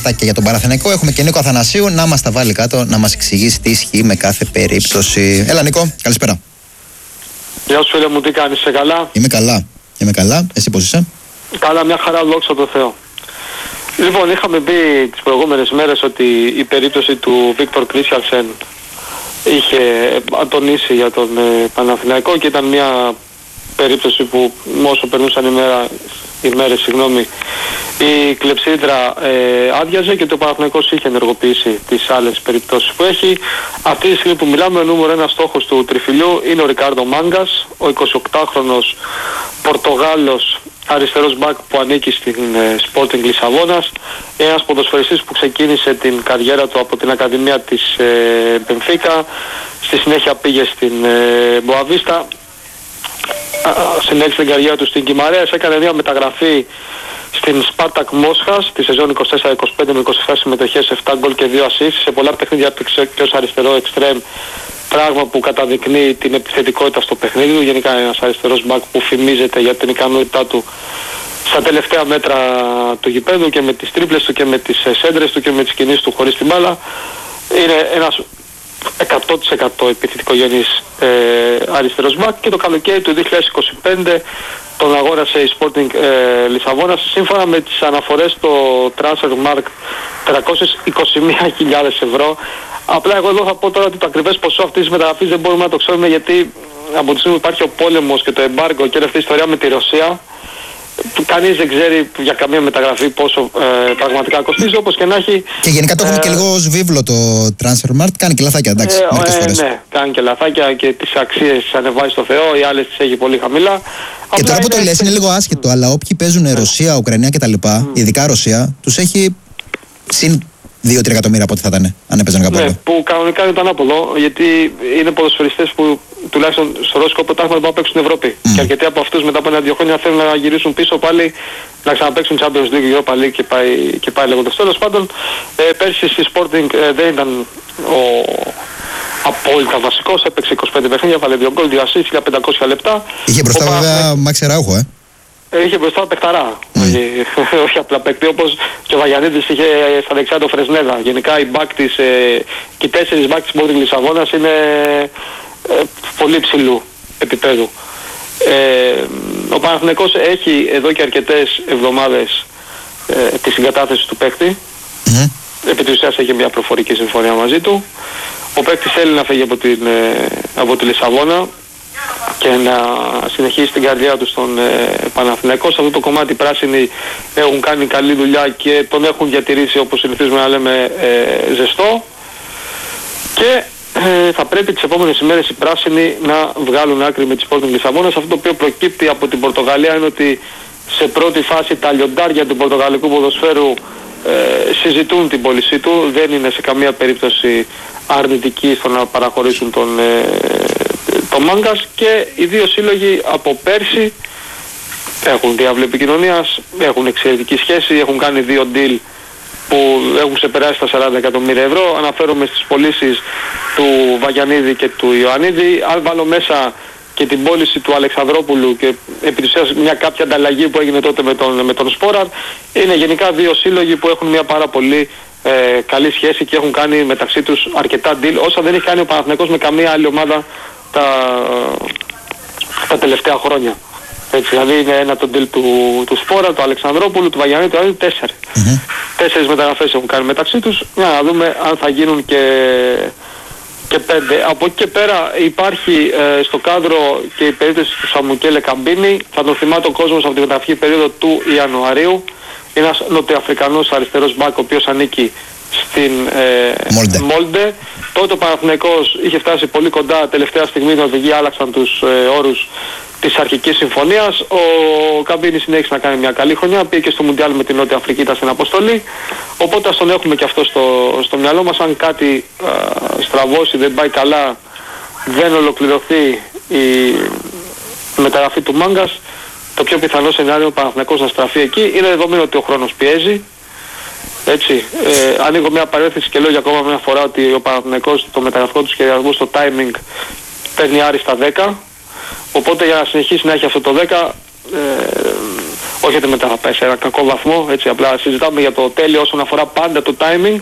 Και για τον Παναθηναϊκό έχουμε και Νίκο Αθανασίου να μας τα βάλει κάτω, να μας εξηγήσει τι ισχύει με κάθε περίπτωση. Έλα Νίκο, καλησπέρα. Γεια σου φίλε μου, τι κάνεις, είσαι καλά? Είμαι καλά, εσύ πώς είσαι? Καλά, μια χαρά, δόξα τω Θεώ. Λοιπόν, είχαμε πει τις προηγούμενες μέρες ότι η περίπτωση του Βίκτορ Κρίστιανσεν είχε ατονίσει για τον Παναθηναϊκό και ήταν μια περίπτωση που όσο περνούσαν οι μέρες, η κλεψίδρα άδειαζε και το Παναθηναϊκός είχε ενεργοποιήσει τις άλλες περιπτώσεις που έχει. Αυτή τη στιγμή που μιλάμε, ο νούμερο ένα στόχος του τριφυλιού είναι ο Ρικάρντο Μάγκας, ο 28χρονος Πορτογάλος αριστερός μπακ που ανήκει στην Sporting Λισαβόνας, ένας ποδοσφαιριστής που ξεκίνησε την καριέρα του από την Ακαδημία της Μπενφίκα, στη συνέχεια πήγε στην Μποαβίστα, συνέχισε την καριέρα του στην Κιμαρέας, έκανε μια μεταγραφή στην Σπάρτακ Μόσχας τη σεζόν 24-25 με 27 συμμετοχές, 7 γκολ και 2 ασίστ. Σε πολλά παιχνίδια έπαιξε και ως αριστερό εξτρέμ, πράγμα που καταδεικνύει την επιθετικότητα στο παιχνίδι του. Γενικά ένας αριστερός μπακ που φημίζεται για την ικανότητά του στα τελευταία μέτρα του γηπέδου και με τις τρίπλες του και με τις σέντρες του και με τις κινήσεις του χωρίς την μπάλα. Είναι ένας 100% επιθετικογενής αριστερός μπακ και το καλοκαίρι του 2025 τον αγόρασε η Sporting Λισαβόνας σύμφωνα με τις αναφορές στο Transfermarkt 321.000 ευρώ. Απλά εγώ εδώ θα πω τώρα ότι το ακριβές ποσό αυτής της μεταγραφής δεν μπορούμε να το ξέρουμε, γιατί από τη στιγμή που υπάρχει ο πόλεμος και το εμπάργκο και όλη αυτή η ιστορία με τη Ρωσία, κανείς δεν ξέρει για καμία μεταγραφή πόσο πραγματικά κοστίζει, όπως και να έχει. Και γενικά το έχουμε και λίγο ως βίβλο το Transfermarkt, κάνει και λαθάκια, εντάξει, μερικές φορές. Ναι, κάνει και λαθάκια και τις αξίες τις ανεβάζει στο Θεό, οι άλλες τις έχει πολύ χαμηλά. Και τώρα που το λες είναι λίγο άσχετο, αλλά όποιοι παίζουν Ρωσία, Ουκρανία κτλ., ειδικά Ρωσία, τους έχει συν 2-3 εκατομμύρια από ό,τι θα ήταν, αν έπαιζαν κάπου. Ναι, που κανονικά είναι το ανάποδο, γιατί είναι ποδοσφαιριστές που τουλάχιστον στο ρώσικο πρωτάθλημα μπορούν να παίξουν στην Ευρώπη. Και αρκετοί από αυτούς μετά από 1-2 χρόνια θέλουν να γυρίσουν πίσω πάλι, να ξαναπαίξουν Champions League, Europa League και πάει λέγοντας. Τέλος πάντων, πέρσι στη Sporting δεν ήταν ο απόλυτα βασικός, έπαιξε 25 παιχνίδια, βάλε 2 γκολ, 2 ασίστ, 1500 λεπτά. Είχε μπροστά βέβαια Μάξ Αράουχο, είχε μπροστά παιχταρά, όχι απλά παίκτη, όπως και ο Βαγιανίδης είχε στα δεξιά το Φρεσνέδα. Γενικά οι μπακ της, και οι 4 μπακ της Sporting Λισαβόνας είναι πολύ ψηλού επίπεδου. Ο Παναθηναϊκός έχει εδώ και αρκετές εβδομάδες τη συγκατάθεση του παίκτη. Επί της ουσίας έχει μια προφορική συμφωνία μαζί του. Ο παίκτης θέλει να φύγει από τη Λισαβόνα και να συνεχίσει την καριέρα του στον Παναθηναϊκό. Σε αυτό το κομμάτι οι πράσινοι έχουν κάνει καλή δουλειά και τον έχουν διατηρήσει, όπως συνηθίζουμε να λέμε, ζεστό. Και θα πρέπει τις επόμενες ημέρες οι πράσινοι να βγάλουν άκρη με τη Sporting Λισαβόνας. Αυτό το οποίο προκύπτει από την Πορτογαλία είναι ότι σε πρώτη φάση τα λιοντάρια του πορτογαλικού ποδοσφαίρου συζητούν την πώλησή του. Δεν είναι σε καμία περίπτωση αρνητικοί στο να παραχωρήσουν τον Μάγκας, και οι δύο σύλλογοι από πέρσι έχουν διάβλη επικοινωνίας, έχουν εξαιρετική σχέση, έχουν κάνει 2 deal που έχουν ξεπεράσει τα 40 εκατομμύρια ευρώ. Αναφέρομαι στις πωλήσεις του Βαγιανίδη και του Ιωαννίδη. Αν βάλω μέσα και την πώληση του Αλεξανδρόπουλου και επί της ουσίας μια κάποια ανταλλαγή που έγινε τότε με τον Σπόραρ, είναι γενικά 2 σύλλογοι που έχουν μια πάρα πολύ καλή σχέση και έχουν κάνει μεταξύ τους αρκετά deal, όσα δεν έχει κάνει ο Παναθηναϊκός με καμία άλλη ομάδα τα τελευταία χρόνια. Έτσι, δηλαδή είναι ένα το deal του Σπόρα, του Αλεξανδρόπουλου, του Βαγιανίδη, του Ιωαννίδη, 4. 4 μεταγραφές έχουν κάνει μεταξύ τους. Να δούμε αν θα γίνουν και 5. Από εκεί και πέρα υπάρχει στο κάδρο και η περίπτωση του Σαμουκέλε Καμπίνη. Θα τον θυμάται ο κόσμος από τη μεταγραφική περίοδο του Ιανουαρίου. Είναι ένας νοτιοαφρικανός αριστερός μπακ, ο οποίος ανήκει στην Μόλντε. Τότε ο Παναθηναϊκός είχε φτάσει πολύ κοντά, τελευταία στιγμή οι Νορβηγοί άλλαξαν τους όρους της αρχικής συμφωνίας. Ο Καμπίνη συνέχισε να κάνει μια καλή χρονιά, πήγε και στο Μουντιάλ με την Νότια Αφρική, ήταν στην αποστολή. Οπότε ας τον έχουμε και αυτό στο μυαλό μας. Αν κάτι στραβώσει, δεν πάει καλά, δεν ολοκληρωθεί η μεταγραφή του Μάγκας, το πιο πιθανό σενάριο ο Παναθηναϊκός να στραφεί εκεί. Είναι δεδομένο ότι ο χρόνος πιέζει. Έτσι, ανοίγω μια παρένθεση και λέω για ακόμα μια φορά ότι ο Παναθηναϊκός το μεταγραφικό του σχεδιασμό στο timing παίρνει άριστα 10. Οπότε για να συνεχίσει να έχει αυτό το 10, όχι ότι μετά θα πάει σε ένα κακό βαθμό, έτσι απλά συζητάμε για το τέλειο όσον αφορά πάντα το timing.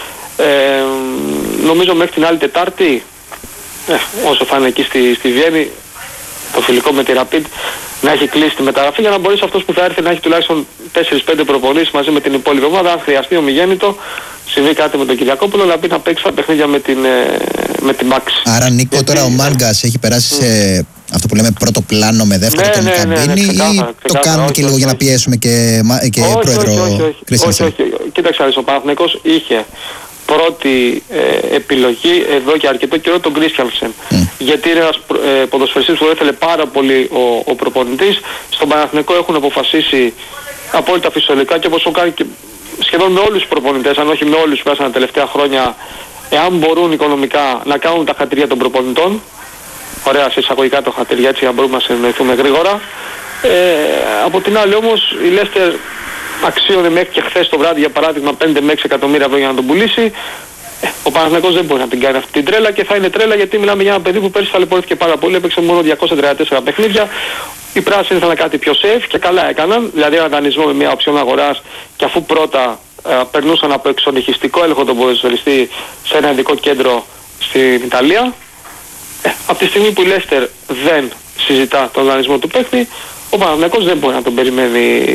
Νομίζω μέχρι την άλλη Τετάρτη, όσο θα είναι εκεί στη Βιέννη, το φιλικό με τη Rapid, να έχει κλείσει τη μεταγραφή για να μπορέσει αυτός που θα έρθει να έχει τουλάχιστον 4-5 προπονήσεις μαζί με την υπόλοιπη ομάδα. Αν χρειαστεί ομιγέννητο, συμβεί κάτι με τον Κυριακόπουλο, να μπει να παίξει τα παιχνίδια με την Μάξ. Άρα, Νίκο, τώρα ο Μάλγκας έχει περάσει σε αυτό που λέμε πρώτο πλάνο με δεύτερο τον καμπίνι, ή το κάνουμε και λίγο για να πιέσουμε και πρόεδρο Κρίστενσεν? Όχι. Κοίταξε, ο Παναθηναϊκός είχε πρώτη επιλογή εδώ και αρκετό καιρό τον Κρίστενσεν. Γιατί είναι ένας ποδοσφαιριστής που ήθελε πάρα πολύ ο προπονητής. Στον Παναθηναϊκό έχουν αποφασίσει απόλυτα φυσιολογικά, και όπως το κάνει και σχεδόν με όλους τους προπονητές, αν όχι με όλους που πέρασαν τα τελευταία χρόνια, εάν μπορούν οικονομικά να κάνουν τα χατηρία των προπονητών. Ωραία, σε εισαγωγικά το χατηρία, έτσι για να μπορούμε να συνεννοηθούμε γρήγορα. Από την άλλη όμως η Λέστερ αξίωνε μέχρι και χθες το βράδυ, για παράδειγμα, 5 με 6 εκατομμύρια ευρώ για να τον πουλήσει. Ο Παναθηναϊκός δεν μπορεί να την κάνει αυτή την τρέλα, και θα είναι τρέλα γιατί μιλάμε για ένα παιδί που πέρσι ταλαιπωρήθηκε πάρα πολύ, έπαιξε μόνο 234 παιχνίδια. Οι πράσινοι ήθελαν κάτι πιο safe και καλά έκαναν, δηλαδή ένα δανεισμό με μια οψιόν αγοράς, και αφού πρώτα περνούσαν από εξονυχιστικό έλεγχο τον ποδοσφαιριστή σε ένα ειδικό κέντρο στην Ιταλία. Από τη στιγμή που η Λέστερ δεν συζητά τον δανεισμό του παίκτη, ο Παναθηναϊκός δεν μπορεί να τον περιμένει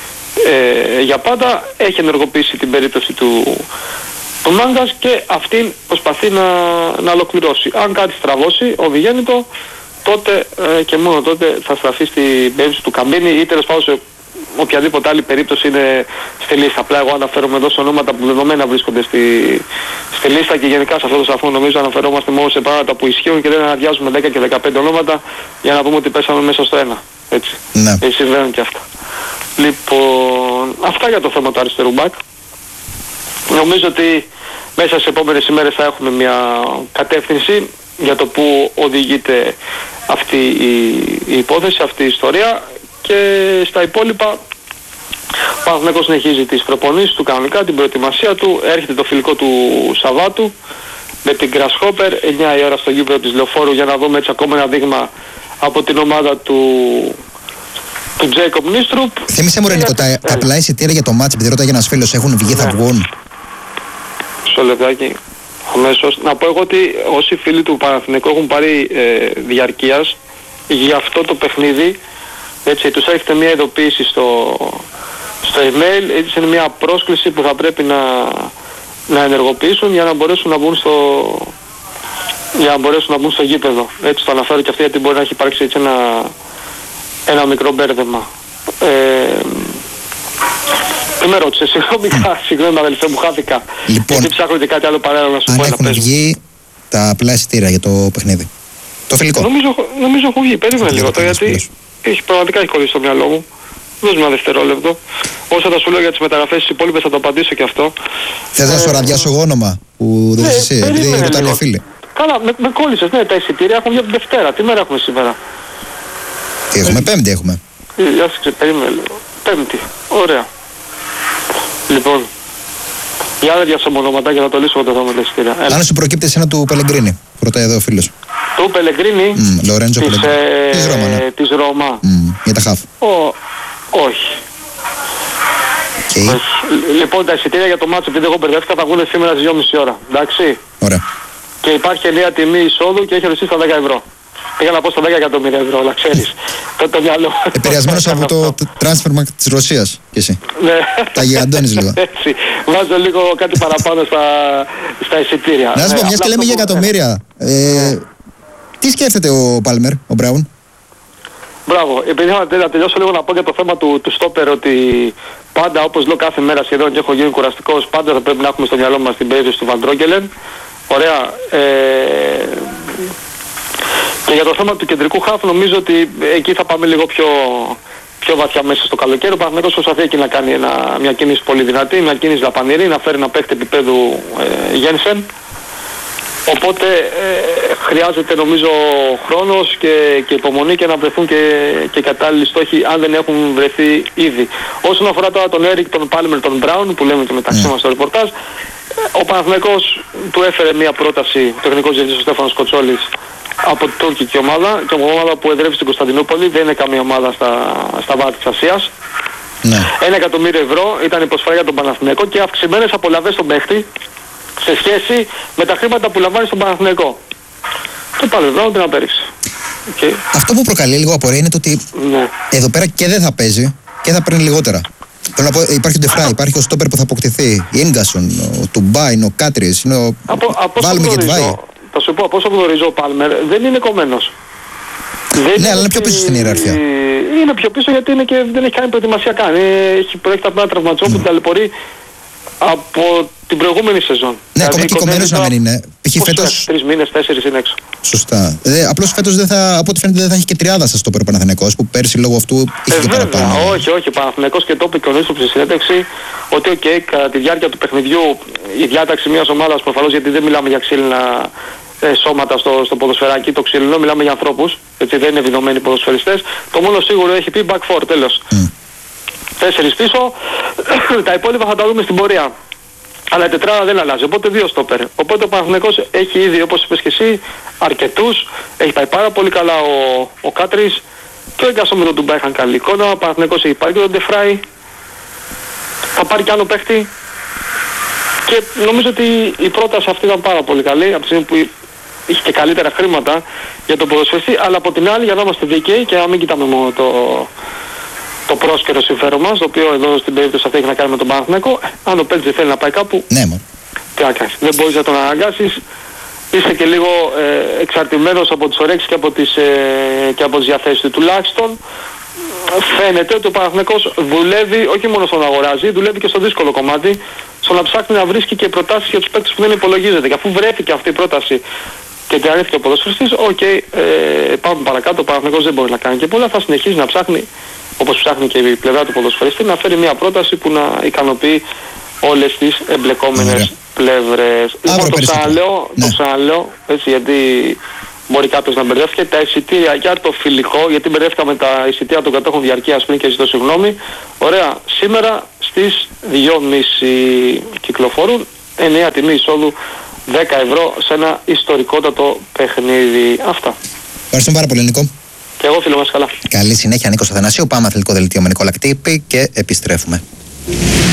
για πάντα. Έχει ενεργοποιήσει την περίπτωση του Μάγκας και αυτήν προσπαθεί να ολοκληρώσει. Αν κάτι στραβώσει, οδηγέννητο, τότε και μόνο τότε θα στραφεί στην περίπτωση του Καμπίνη, ή τέλος πάντων σε οποιαδήποτε άλλη περίπτωση είναι στη λίστα. Απλά εγώ αναφέρομαι εδώ σε ονόματα που δεδομένα βρίσκονται στη λίστα, και γενικά σε αυτό το σταθμό νομίζω αναφερόμαστε μόνο σε πράγματα που ισχύουν και δεν αναδιάζουμε 10 και 15 ονόματα για να πούμε ότι πέσαμε μέσα στο ένα. Έτσι. Ναι. Συμβαίνουν και αυτά. Λοιπόν, αυτά για το θέμα του αριστερού μπακ. Νομίζω ότι μέσα στις επόμενες ημέρες θα έχουμε μια κατεύθυνση για το που οδηγείται αυτή η υπόθεση, αυτή η ιστορία, και στα υπόλοιπα ο Παναθηναϊκός συνεχίζει τις προπονήσεις του κανονικά, την προετοιμασία του. Έρχεται το φιλικό του Σαββάτου με την Grasshopper 9 η ώρα στο γήπεδο της Λεωφόρου, για να δούμε έτσι ακόμα ένα δείγμα από την ομάδα του Τζέικοπ Νίστρουπ. Θύμισε μου, Ρενικό, τα απλά εισιτήρια για το μάτς, επειδή ρώταγε ένας φίλος, έχουν βγει, θα βγουν? Στο λεπτάκι αμέσως. Να πω εγώ ότι όσοι φίλοι του Παναθηναϊκού έχουν πάρει διαρκείας για αυτό το παιχνίδι, έτσι, τους έρχεται μια ειδοποίηση στο email, έτσι, είναι μια πρόσκληση που θα πρέπει να ενεργοποιήσουν για να μπορέσουν να μπουν στο γήπεδο. Έτσι το αναφέρω και αυτό, γιατί μπορεί να έχει υπάρξει έτσι ένα μικρό μπέρδεμα. Τι με ρώτησε, συγγνώμη αδελφέ μου, χάθηκα. Λοιπόν, γιατί ψάχνω και κάτι άλλο παράλληλα να σου πω. Αν έχουν βγει τα απλά εισιτήρια για το παιχνίδι, το φιλικό? Νομίζω έχουν βγει, περίμενε λίγο το, γιατί πραγματικά έχει κολλήσει στο μυαλό μου. Δώσ' μου ένα δευτερόλεπτο. Όσα θα σου λέω για τις μεταγραφές τις υπόλοιπες θα το απαντήσω και αυτό. Θες να σου ραδιάσω εγώ όνομα που δεν θες εσύ, επειδή ρωτάνε οι φίλοι? Καλά, με κόλλησες, ναι, τα εισιτήρια έχουν για την Δευτέρα. Τι μέρα έχουμε σήμερα? Τι έχουμε, Πέμπτη έχουμε. Περίμενε λίγο. Πέμπτη, ωραία. Λοιπόν, για να διάσω ονόματα και θα το λύσω το θέμα με τα εισιτήρια. Αν σου προκύπτει εσένα του Πελεγκρίνη, ρωτάει εδώ ο φίλος. Του Πελεγκρίνη, Λορέντζο Πελεγκρίνη. Της Ρώμα, ναι. Της Ρώμα. Για τα χαφ. Όχι. Okay. Λοιπόν, τα εισιτήρια για το μάτσο, επειδή εγώ μπερδεύτηκα, θα βγουν σήμερα στις 2.30 ώρα. Εντάξει. Ωραία. Και υπάρχει ενιαία τιμή εισόδου και έχει οριστεί στα 10 ευρώ. Πήγα να πω στα 10 εκατομμύρια ευρώ, αλλά ξέρεις. Το μυαλό. Επηρεασμένος από το transfer της Ρωσίας κι εσύ. Ναι. Τα γιγαντώνεις λίγο. Έτσι. Βάζω λίγο κάτι παραπάνω στα εισιτήρια. Να σου πω, μιας και λέμε για εκατομμύρια. Τι σκέφτεται ο Πάλμερ, ο Μπράουν? Μπράβο. Επειδή να τελειώσω λίγο να πω για το θέμα του στόπερ, ότι πάντα, όπως λέω κάθε μέρα σχεδόν και έχω γίνει κουραστικός, πάντα θα πρέπει να έχουμε στο μυαλό μας την περίπτωση του Βαν Ντρόγκελεν. Ωραία. Και για το θέμα του κεντρικού χαφ νομίζω ότι εκεί θα πάμε λίγο πιο βαθιά μέσα στο καλοκαίρι. Ο Παναθηναϊκός προσπαθεί εκεί να κάνει μια κίνηση πολύ δυνατή, μια κίνηση δαπανηρή, να φέρει ένα παίκτη επίπεδου Γένσεν. Οπότε χρειάζεται νομίζω χρόνος και υπομονή και να βρεθούν και κατάλληλοι στόχοι, αν δεν έχουν βρεθεί ήδη. Όσον αφορά τώρα τον Έρικ, τον Πάλμερ, τον Μπράουν που λέμε και μεταξύ μας στο ρεπορτάζ, ο Παναθηναϊκός του έφερε μια πρόταση, ο τεχνικός διευθυντής ο Στέφανος Κοτσόλης, από την τουρκική ομάδα, και από ομάδα που εδρεύει στην Κωνσταντινούπολη, δεν είναι καμία ομάδα στα βάθη της Ασίας. Ναι. 1 εκατομμύριο ευρώ ήταν η προσφορά για τον Παναθηναϊκό και αυξημένες απολαβές στον παίχτη σε σχέση με τα χρήματα που λαμβάνει στον Παναθηναϊκό. Το παλαιό την απέριξε. Okay. Αυτό που προκαλεί λίγο απορία είναι το ότι εδώ πέρα και δεν θα παίζει και θα παίρνει λιγότερα. Θέλω να πω, υπάρχει ο Ντεφρά, υπάρχει ο στόπερ που θα αποκτηθεί, η Ίγκασον, ο Τουμπάιν, ο Κάτριες, βάλουμε και Τουμπάιν. Θα σου πω, από όσο γνωρίζω ο Πάλμερ δεν είναι κομμένος. Ναι, αλλά είναι πιο πίσω στην ιεραρχία. Είναι πιο πίσω γιατί δεν έχει κάνει προετοιμασία καν. Έχει προέρχεται από ένα τραυματισμό που την ταλαιπωρεί από την προηγούμενη σεζόν. Ναι, ακόμα και κομμένος να μην είναι. Π.χ. φέτος 3 μήνες, 4 είναι έξω. Σωστά. Απλώς φέτος από ό,τι φαίνεται δεν θα έχει και τριάδα στα στόπερ ο Παναθηναϊκός που πέρσι λόγω αυτού είχε και παραπάνω. Όχι, ο Παναθηναϊκός και το είπε και ο Νίστος στη συνέντευξη ότι κατά τη διάρκεια του παιχνιδιού η διάταξη μιας ομάδας προφανώς, γιατί δεν μιλάμε για ξύλινα σώματα στο ποδοσφαιράκι, το ξύλινο, μιλάμε για ανθρώπους, έτσι δεν είναι βιδωμένοι ποδοσφαιριστές. Το μόνο σίγουρο έχει πει back four, τέλος. 4 πίσω, τα υπόλοιπα θα τα δούμε στην πορεία. Αλλά η τετράδα δεν αλλάζει, οπότε 2 στόπερ. Οπότε ο Παναθηναϊκός έχει ήδη, όπως είπες και εσύ, αρκετούς. Έχει πάει πάρα πολύ καλά ο Κάτρης και ο Ίγκασον με τον Τουμπά είχαν καλή εικόνα. Ο Παναθηναϊκός έχει πάρει και τον Ντεφράι. Θα πάρει και άλλο παίχτη. Και νομίζω ότι η πρόταση αυτή ήταν πάρα πολύ καλή, από τη στιγμή που είχε και καλύτερα χρήματα για τον ποδοσφαιριστή, αλλά από την άλλη για να είμαστε δίκαιοι και να μην κοιτάμε μόνο το πρόσκαιρο συμφέρον μας, το οποίο εδώ στην περίπτωση αυτή έχει να κάνει με τον Παναθηναϊκό. Αν ο παίκτης θέλει να πάει κάπου, ναι, τι να κάνεις. Δεν μπορείς να τον αναγκάσεις. Είσαι και λίγο εξαρτημένος από τις ορέξεις και από τις διαθέσεις του. Τουλάχιστον φαίνεται ότι ο Παναθηναϊκός δουλεύει όχι μόνο στο να αγοράζει, δουλεύει και στο δύσκολο κομμάτι, στο να ψάχνει να βρίσκει και προτάσεις για τους παίκτες που δεν υπολογίζεται. Και αφού βρέθηκε αυτή η πρόταση και την αρνήθηκε ο ποδοσφαιριστής, πάμε παρακάτω, ο Παναθηναϊκός δεν μπορεί να κάνει και πολλά, θα συνεχίσει να ψάχνει, όπως ψάχνει και η πλευρά του ποδοσφαιριστή, να φέρει μια πρόταση που να ικανοποιεί όλες τις εμπλεκόμενες πλευρές. Λοιπόν, το ξαναλέω, έτσι, γιατί μπορεί κάποιος να μπερδεύτηκε, τα εισιτήρια για το φιλικό, γιατί μπερδεύτηκαμε τα εισιτήρια των κατόχων διαρκείας πριν και ζητώ συγγνώμη. Ωραία, σήμερα στις 2.30 κυκλοφορούν, ενιαία τιμή εισόδου 10 ευρώ σε ένα ιστορικότατο παιχνίδι. Αυτά. Ευχαριστούμε πάρα πολύ, Νίκο. Και εγώ, φίλο μας, καλά. Καλή συνέχεια, Νίκος Αθανασίου. Πάμε αθλητικό δελτίο με Νικόλα Κτύπη και επιστρέφουμε.